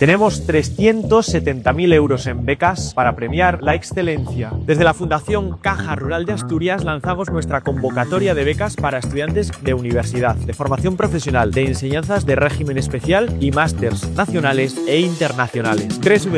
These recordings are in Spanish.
Tenemos 370.000 euros en becas para premiar la excelencia. Desde la Fundación Caja Rural de Asturias lanzamos nuestra convocatoria de becas para estudiantes de universidad, de formación profesional, de enseñanzas de régimen especial y másters nacionales e internacionales.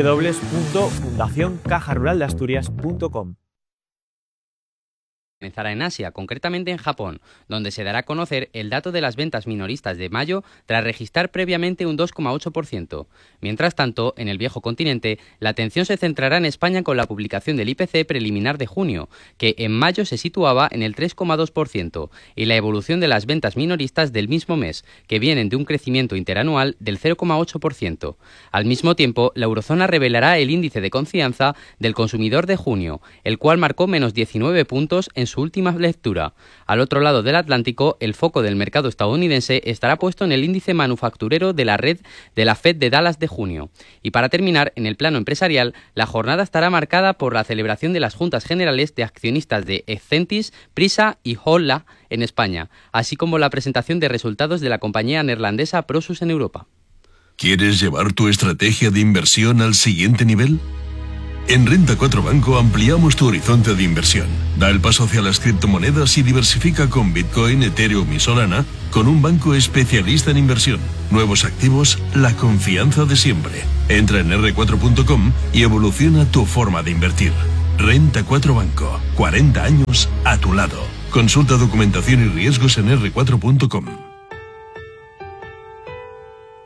www.fundacioncajaruraldeasturias.com. Comenzará en Asia, concretamente en Japón, donde se dará a conocer el dato de las ventas minoristas de mayo tras registrar previamente un 2,8%. Mientras tanto, en el viejo continente, la atención se centrará en España con la publicación del IPC preliminar de junio, que en mayo se situaba en el 3,2%, y la evolución de las ventas minoristas del mismo mes, que vienen de un crecimiento interanual del 0,8%. Al mismo tiempo, la eurozona revelará el índice de confianza del consumidor de junio, el cual marcó menos 19 puntos en su última lectura. Al otro lado del Atlántico, el foco del mercado estadounidense estará puesto en el índice manufacturero de la red de la Fed de Dallas de junio. Y para terminar, en el plano empresarial, la jornada estará marcada por la celebración de las juntas generales de accionistas de Excentis, Prisa y Holla en España, así como la presentación de resultados de la compañía neerlandesa Prosus en Europa. ¿Quieres llevar tu estrategia de inversión al siguiente nivel? En Renta 4 Banco ampliamos tu horizonte de inversión. Da el paso hacia las criptomonedas y diversifica con Bitcoin, Ethereum y Solana con un banco especialista en inversión. Nuevos activos, la confianza de siempre. Entra en r4.com y evoluciona tu forma de invertir. Renta 4 Banco. 40 años a tu lado. Consulta documentación y riesgos en r4.com.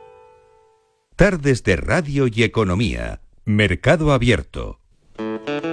Tardes de Radio y Economía. Mercado Abierto.